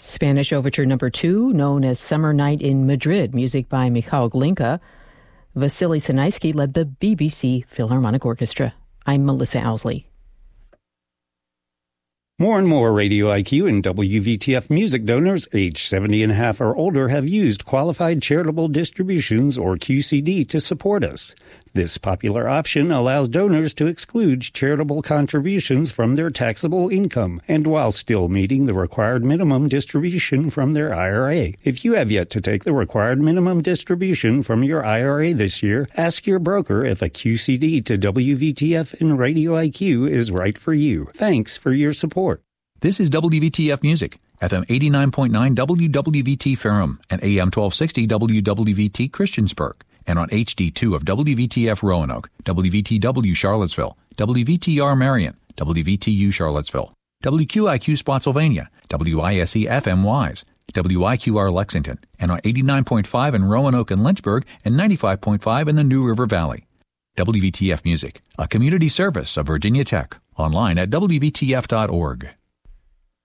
Spanish Overture No. 2, known as Summer Night in Madrid, music by Michał Glinka. Vasily Sinaisky led the BBC Philharmonic Orchestra. I'm Melissa Owsley. More and more Radio IQ and WVTF music donors aged 70 and a half or older have used Qualified Charitable Distributions, or QCD, to support us. This popular option allows donors to exclude charitable contributions from their taxable income, and while still meeting the required minimum distribution from their IRA. If you have yet to take the required minimum distribution from your IRA this year, ask your broker if a QCD to WVTF and Radio IQ is right for you. Thanks for your support. This is WVTF Music, FM 89.9 WWVT Ferrum and AM 1260 WWVT Christiansburg, and on HD2 of WVTF Roanoke, WVTW Charlottesville, WVTR Marion, WVTU Charlottesville, WQIQ Spotsylvania, WISE FM Wise, WIQR Lexington, and on 89.5 in Roanoke and Lynchburg and 95.5 in the New River Valley. WVTF Music, a community service of Virginia Tech, online at WVTF.org.